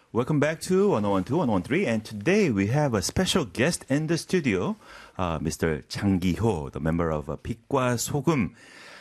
Welcome back to 1012, 1013, and today we have a special guest in the studio, Mr. 장기호, the member of 빛과 소금.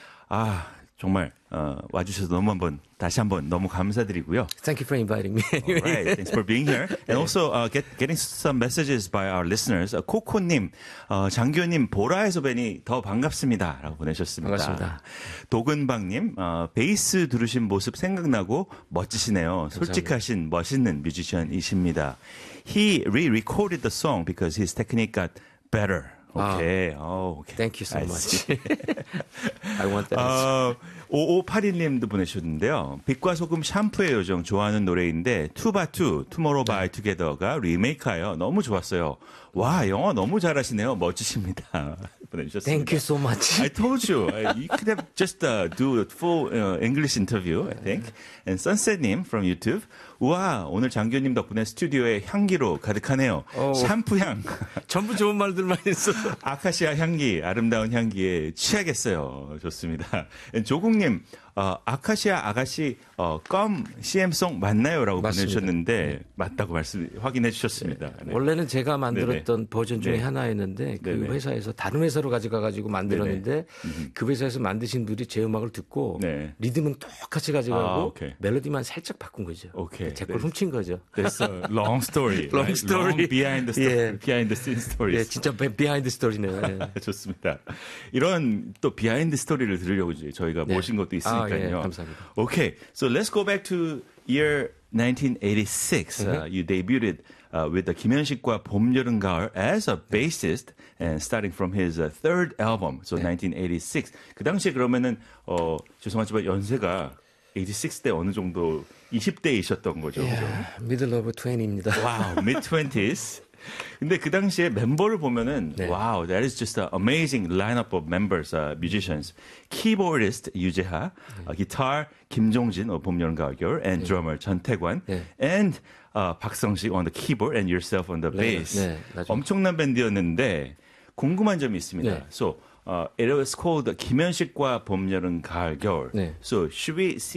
정말 와주셔서 다시 한번 너무 감사드리고요. Thank you for inviting me. All right, thanks for being here. And also getting some messages by our listeners. 코코님, 장기호님 보라에서 뵈니 더 반갑습니다라고 보내셨습니다. 반갑습니다. 도근방님, 베이스 들으신 모습 생각나고 멋지시네요. 솔직하신 멋있는 뮤지션이십니다. He re-recorded the song because his technique got better. Okay. Okay. Thank you so much. I want that. 5581님도 보내주셨는데요. 빛과 소금 샴푸의 요정 좋아하는 노래인데 투바투, 투모로우 바이 투게더가 리메이크하여 너무 좋았어요. 와, 영어 너무 잘하시네요. 멋지십니다. 보내주셨습니다. Thank you so much. I told you. You could have just do a full English interview, I think. And Sunset님 from YouTube. 우와, 오늘 장교님 덕분에 스튜디오에 향기로 가득하네요. 샴푸향. 전부 좋은 말들만 있어서. 아카시아 향기, 아름다운 향기에 취하겠어요. 좋습니다. 조국님, 아카시아 아가씨 껌 CM송 맞나요?라고 보내주셨는데 맞다고 확인해 주셨습니다. 네. 원래는 제가 만들었던 네네. 버전 중에 하나였는데 그 네네. 회사에서 다른 회사로 가져가가지고 만들었는데 그 회사에서 만드신 분들이 제 음악을 듣고 리듬은 똑같이 가져가고 멜로디만 살짝 바꾼 거죠. 제 걸 훔친 거죠. That's a long story. long story. Long behind the story. Behind the scene stories. 예, 진짜 behind the story네요. 예. 좋습니다. 이런 또 비하인드 스토리를 들으려고 저희가 모신 것도 있으니까요. 예, 감사합니다. Okay, so let's go back to year 1986. You debuted with the 김현식과 봄, 여름, 가을 as a bassist and starting from his third album, so 1986. 그 당시에 그러면은 죄송하지만 연세가 86대 어느 정도 20대이셨던 거죠. Middle of 20입니다. Wow, mid-20s. 근데 그 당시에 멤버를 보면은 wow, that is just an amazing lineup of members, musicians. Keyboardist 유재하, guitar 김종진, 봄, 여름, 가을, 겨울, and drummer 전태관, and 박성식 on the keyboard and yourself on the bass. 엄청난 밴드였는데 궁금한 점이 있습니다. So it was called 김현식과 봄, 여름, 가을, 겨울. So should we see